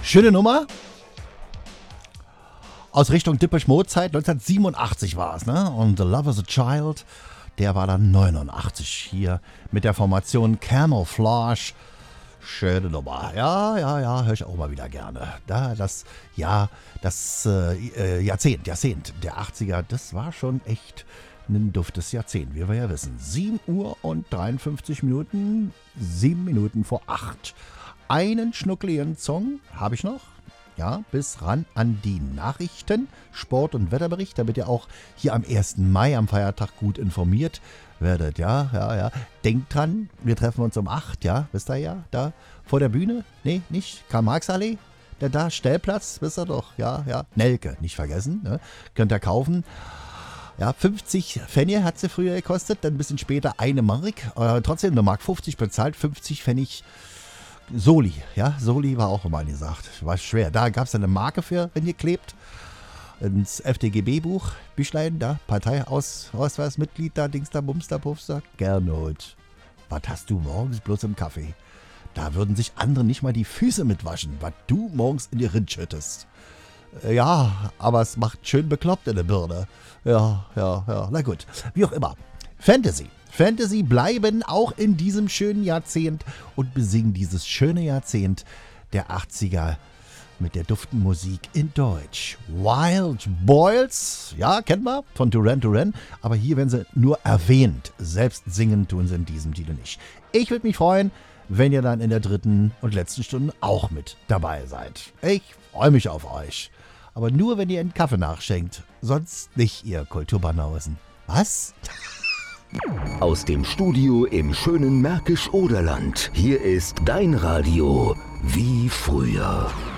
Schöne Nummer. Aus Richtung Depeche Mode Zeit, 1987 war es, ne? Und The Love is a Child, der war dann 89 hier mit der Formation Camouflage. Schöne Nummer. Ja, höre ich auch mal wieder gerne. Das Jahrzehnt der 80er, das war schon echt ein duftes Jahrzehnt, wie wir ja wissen. 7 Uhr und 53 Minuten, 7 Minuten vor 8. Einen schnuckligen Song habe ich noch. Ja, bis ran an die Nachrichten, Sport- und Wetterbericht, damit ihr auch hier am 1. Mai, am Feiertag, gut informiert werdet. Ja. Denkt dran, wir treffen uns um 8, ja, wisst ihr ja, da vor der Bühne. Nee, nicht Karl-Marx-Allee, da, Stellplatz, wisst ihr doch, ja. Nelke, nicht vergessen, ne? Könnt ihr kaufen. Ja, 50 Pfennig hat sie früher gekostet, dann ein bisschen später 1 Mark, trotzdem 1,50 Mark bezahlt, 50 Pfennig Soli, ja, Soli war auch immer angesagt, war schwer. Da gab es eine Marke für, wenn ihr klebt, ins FDGB-Buch, Büchlein, da, Parteiausweismitglied, da, Dings da, Bums da, Puffs da, Gernot. Was hast du morgens bloß im Kaffee? Da würden sich andere nicht mal die Füße mitwaschen, was du morgens in die Rind schüttest. Ja, aber es macht schön bekloppt in der Birne. Ja, na gut, wie auch immer. Fantasy bleiben auch in diesem schönen Jahrzehnt und besingen dieses schöne Jahrzehnt der 80er mit der duften Musik in Deutsch. Wild Boys, ja, kennt man von Duran Duran, aber hier werden sie nur erwähnt. Selbst singen tun sie in diesem Titel nicht. Ich würde mich freuen, wenn ihr dann in der 3. und letzten Stunde auch mit dabei seid. Ich freue mich auf euch. Aber nur, wenn ihr einen Kaffee nachschenkt. Sonst nicht, ihr Kulturbanausen. Was? Aus dem Studio im schönen Märkisch-Oderland. Hier ist dein Radio wie früher.